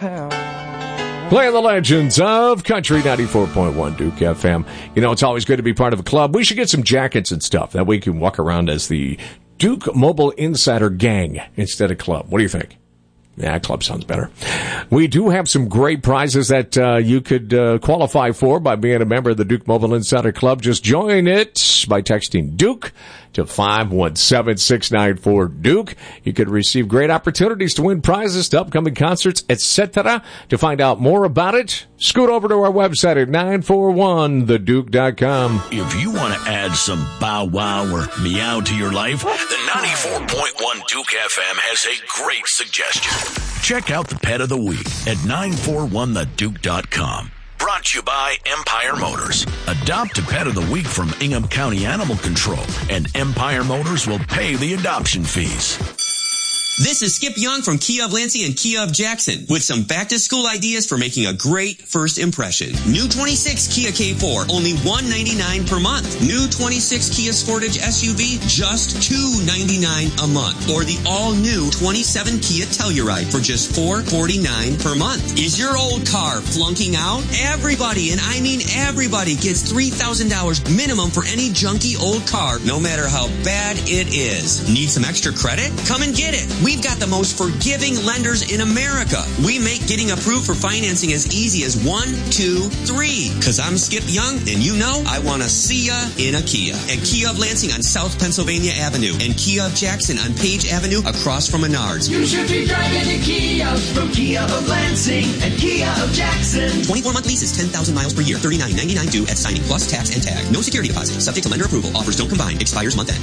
Playing the legends of Country 94.1 Duke FM. You know, it's always good to be part of a club. We should get some jackets and stuff that we can walk around as the Duke Mobile Insider Gang instead of club. What do you think? Yeah, club sounds better. We do have some great prizes that you could qualify for by being a member of the Duke Mobile Insider Club. Just join it by texting Duke to 517-694-DUKE. You could receive great opportunities to win prizes to upcoming concerts, etc. To find out more about it, scoot over to our website at 941theduke.com. If you want to add some bow wow or meow to your life, the 94.1 Duke FM has a great suggestion. Check out the Pet of the Week at 941theduke.com. Brought to you by Empire Motors. Adopt a Pet of the Week from Ingham County Animal Control, and Empire Motors will pay the adoption fees. This is Skip Young from Kia of Lansing and Kia of Jackson with some back-to-school ideas for making a great first impression. New 26 Kia K4, only $199 per month. New 26 Kia Sportage SUV, just $299 a month. Or the all-new 27 Kia Telluride for just $449 per month. Is your old car flunking out? Everybody, and I mean everybody, gets $3,000 minimum for any junky old car, no matter how bad it is. Need some extra credit? Come and get it. We've got the most forgiving lenders in America. We make getting approved for financing as easy as 1, 2, 3. Cause I'm Skip Young, and you know I want to see ya in a Kia. At Kia of Lansing on South Pennsylvania Avenue and Kia of Jackson on Page Avenue across from Menards. You should be driving a Kia from Kia of Lansing and Kia of Jackson. 24-month lease is 10,000 miles per year. $39.99 due at signing plus tax and tag. No security deposit. Subject to lender approval. Offers don't combine. Expires month end.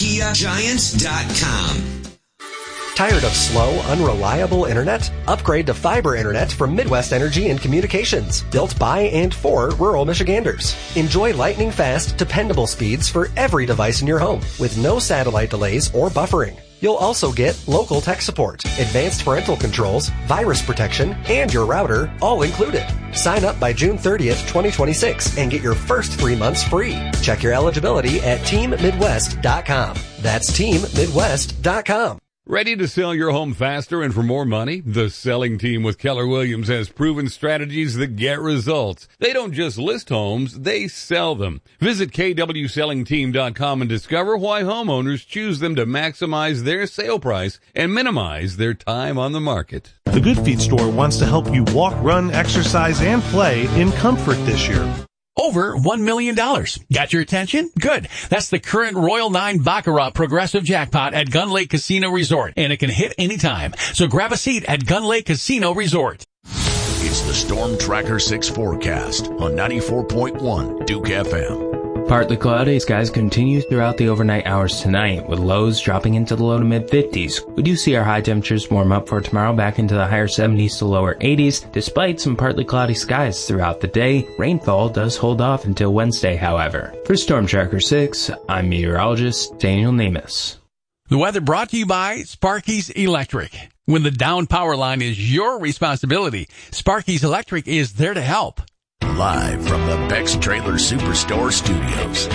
TheKiaGiants.com. Tired of slow, unreliable internet? Upgrade to fiber internet from Midwest Energy and Communications, built by and for rural Michiganders. Enjoy lightning-fast, dependable speeds for every device in your home, with no satellite delays or buffering. You'll also get local tech support, advanced parental controls, virus protection, and your router, all included. Sign up by June 30th, 2026, and get your first 3 months free. Check your eligibility at TeamMidwest.com. That's TeamMidwest.com. Ready to sell your home faster and for more money? The selling team with Keller Williams has proven strategies that get results. They don't just list homes, they sell them. Visit kwsellingteam.com and discover why homeowners choose them to maximize their sale price and minimize their time on the market. The Good Feet store wants to help you walk, run, exercise, and play in comfort this year. Over $1 million. Got your attention? Good. That's the current Royal 9 Baccarat Progressive Jackpot at Gun Lake Casino Resort, and it can hit anytime. So grab a seat at Gun Lake Casino Resort. It's the Storm Tracker 6 forecast on 94.1 Duke FM. Partly cloudy skies continue throughout the overnight hours tonight, with lows dropping into the low to mid-50s. We do see our high temperatures warm up for tomorrow back into the higher 70s to lower 80s. Despite some partly cloudy skies throughout the day, rainfall does hold off until Wednesday, however. For Storm Tracker 6, I'm meteorologist Daniel Nemus. The weather brought to you by Sparky's Electric. When the down power line is your responsibility, Sparky's Electric is there to help. Live from the Beck's Trailer Superstore Studios,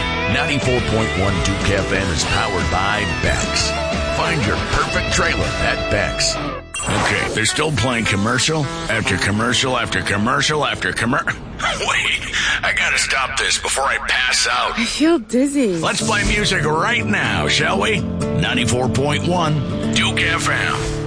94.1 Duke FM is powered by Beck's. Find your perfect trailer at Beck's. Okay, they're still playing commercial after commercial after commercial after commercial. Wait, I gotta stop this before I pass out. I feel dizzy. Let's play music right now, shall we? 94.1 Duke FM.